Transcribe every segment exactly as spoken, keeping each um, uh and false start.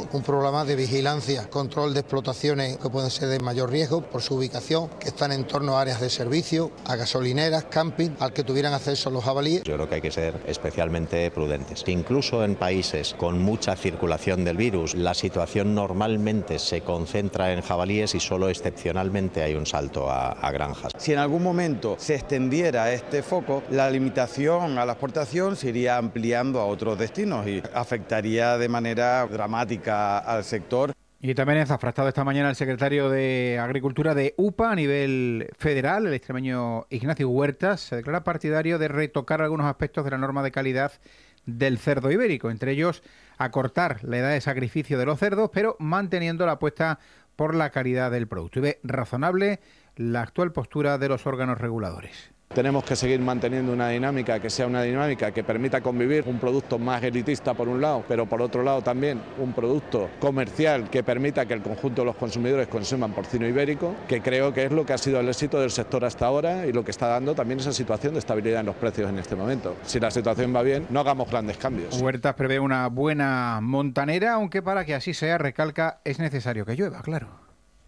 un programa de vigilancia, control de explotaciones que pueden ser de mayor riesgo por su ubicación, que están en torno a áreas de servicio, a gasolineras, camping, al que tuvieran acceso los jabalíes. Yo creo que hay que ser especialmente prudentes. Incluso en países con mucha circulación del virus, la situación normalmente se concentra en jabalíes y solo excepcionalmente hay un salto a, a granjas. Si en algún momento se extendiera este foco, la limitación a la exportación se iría ampliando a otros destinos y afectaría de manera dramática al sector. Y también ha zafrastado esta mañana el secretario de Agricultura de U P A a nivel federal, el extremeño Ignacio Huertas. Se declara partidario de retocar algunos aspectos de la norma de calidad del cerdo ibérico, entre ellos acortar la edad de sacrificio de los cerdos, pero manteniendo la apuesta por la calidad del producto. Y ve razonable la actual postura de los órganos reguladores. Tenemos que seguir manteniendo una dinámica que sea una dinámica que permita convivir un producto más elitista por un lado, pero por otro lado también un producto comercial que permita que el conjunto de los consumidores consuman porcino ibérico, que creo que es lo que ha sido el éxito del sector hasta ahora y lo que está dando también esa situación de estabilidad en los precios en este momento. Si la situación va bien, no hagamos grandes cambios. Huertas prevé una buena montanera, aunque para que así sea, recalca, es necesario que llueva, claro.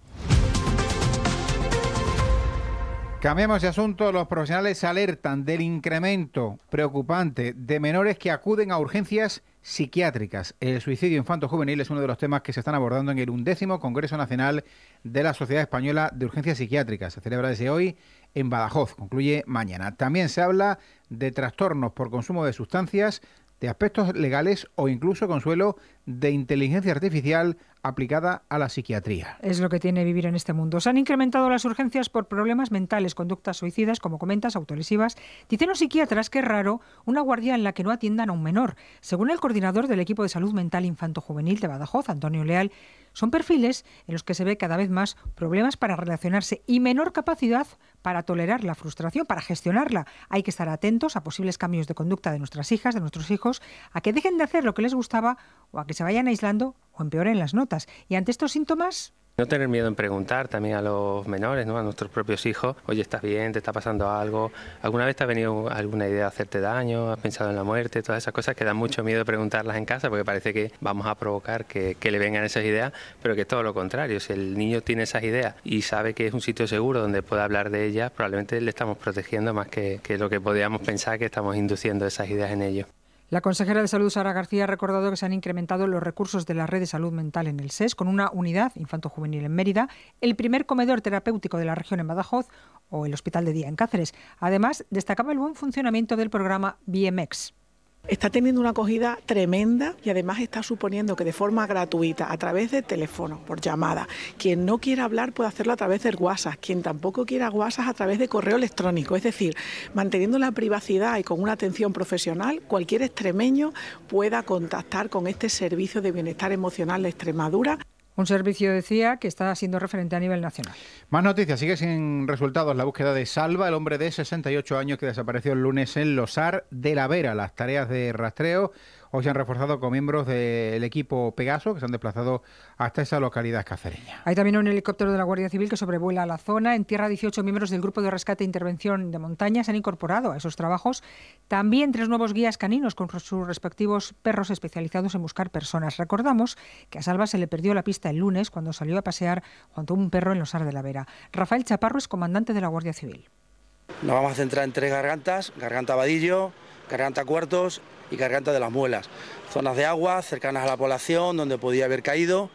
Cambiamos de asunto. Los profesionales alertan del incremento preocupante de menores que acuden a urgencias psiquiátricas. El suicidio infanto-juvenil es uno de los temas que se están abordando en el undécimo Congreso Nacional de la Sociedad Española de Urgencias Psiquiátricas. Se celebra desde hoy en Badajoz, concluye mañana. También se habla de trastornos por consumo de sustancias, de aspectos legales o incluso, Consuelo, de inteligencia artificial aplicada a la psiquiatría. Es lo que tiene vivir en este mundo. Se han incrementado las urgencias por problemas mentales, conductas suicidas, como comentas, autolesivas. Dicen los psiquiatras que es raro una guardia en la que no atiendan a un menor. Según el coordinador del equipo de salud mental infanto-juvenil de Badajoz, Antonio Leal, son perfiles en los que se ve cada vez más problemas para relacionarse y menor capacidad para tolerar la frustración, para gestionarla. Hay que estar atentos a posibles cambios de conducta de nuestras hijas, de nuestros hijos, a que dejen de hacer lo que les gustaba o a que se vayan aislando o empeoren las notas. Y ante estos síntomas, no tener miedo en preguntar también a los menores, ¿no? A nuestros propios hijos. Oye, ¿estás bien? ¿Te está pasando algo? ¿Alguna vez te ha venido alguna idea de hacerte daño? ¿Has pensado en la muerte? Todas esas cosas que dan mucho miedo preguntarlas en casa porque parece que vamos a provocar que, que le vengan esas ideas, pero que es todo lo contrario. Si el niño tiene esas ideas y sabe que es un sitio seguro donde puede hablar de ellas, probablemente le estamos protegiendo más que, que lo que podríamos pensar que estamos induciendo esas ideas en ellos. La consejera de Salud, Sara García, ha recordado que se han incrementado los recursos de la red de salud mental en el S E S con una unidad infanto-juvenil en Mérida, el primer comedor terapéutico de la región en Badajoz o el hospital de día en Cáceres. Además, destacaba el buen funcionamiento del programa B M X. Está teniendo una acogida tremenda y además está suponiendo que de forma gratuita, a través de teléfono, por llamada, quien no quiera hablar puede hacerlo a través del WhatsApp, quien tampoco quiera WhatsApp a través de correo electrónico. Es decir, manteniendo la privacidad y con una atención profesional, cualquier extremeño pueda contactar con este servicio de bienestar emocional de Extremadura. Un servicio, decía, que está siendo referente a nivel nacional. Más noticias. Sigue sin resultados la búsqueda de Salva, el hombre de sesenta y ocho años que desapareció el lunes en Losar de la Vera. Las tareas de rastreo hoy se han reforzado con miembros del equipo Pegaso que se han desplazado hasta esa localidad cacereña. Hay también un helicóptero de la Guardia Civil que sobrevuela la zona. En tierra, dieciocho miembros del Grupo de Rescate e Intervención de Montaña se han incorporado a esos trabajos. También tres nuevos guías caninos con sus respectivos perros especializados en buscar personas. Recordamos que a Salva se le perdió la pista el lunes cuando salió a pasear junto a un perro en Losar de la Vera. Rafael Chaparro es comandante de la Guardia Civil. Nos vamos a centrar en tres gargantas: Garganta Vadillo, Garganta Cuartos y Garganta de las Muelas. Zonas de agua cercanas a la población donde podía haber caído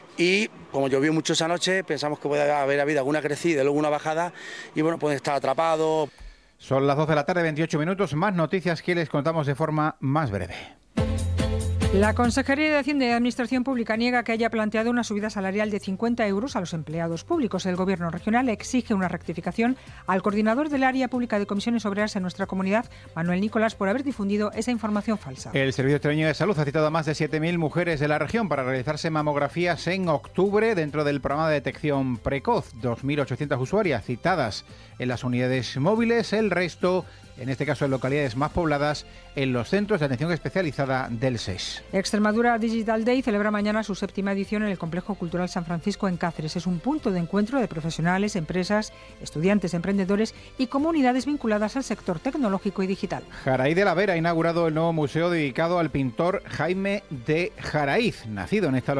y como llovió mucho esa noche pensamos que puede haber habido alguna crecida y luego una bajada y bueno, pueden estar atrapados. Son las dos de la tarde, veintiocho minutos. Más noticias que les contamos de forma más breve. La Consejería de Hacienda y Administración Pública niega que haya planteado una subida salarial de cincuenta euros a los empleados públicos. El Gobierno regional exige una rectificación al coordinador del área pública de comisiones obreras en nuestra comunidad, Manuel Nicolás, por haber difundido esa información falsa. El Servicio Extremeño de Salud ha citado a más de siete mil mujeres de la región para realizarse mamografías en octubre dentro del programa de detección precoz. dos mil ochocientas usuarias citadas en las unidades móviles, el resto, en este caso en localidades más pobladas, en los centros de atención especializada del S E S. Extremadura Digital Day celebra mañana su séptima edición en el Complejo Cultural San Francisco en Cáceres. Es un punto de encuentro de profesionales, empresas, estudiantes, emprendedores y comunidades vinculadas al sector tecnológico y digital. Jaraíz de la Vera ha inaugurado el nuevo museo dedicado al pintor Jaime de Jaraíz, nacido en esta localidad.